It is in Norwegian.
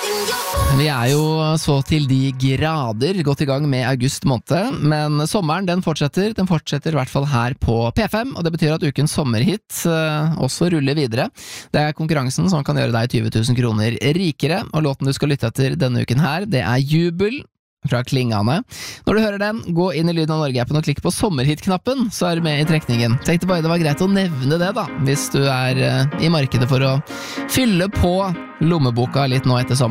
Vi jo så til de grader godt i gang med august måned, men sommeren den fortsetter i hvert fall her på P5, og det betyr at ukens sommerhit også ruller videre. Det konkurransen som kan gjøre deg 20 000 kroner rikere, og låten du skal lytte etter denne uken her, det Jubel fra Klingane. Når du hører den, gå inn i Lyden av Norge-appen og klikk på sommerhit-knappen, så du med i trekningen. Tenkte bare det var greit å nevne det da, hvis du i markedet for å fylle på lommeboka litt nå etter sommeren.